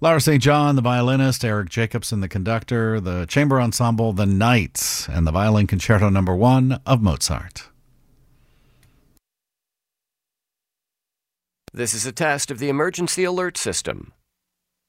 Laura St. John, the violinist, Eric Jacobson, the conductor, the chamber ensemble, the Knights, and the Violin Concerto No. 1 of Mozart. This is a test of the emergency alert system.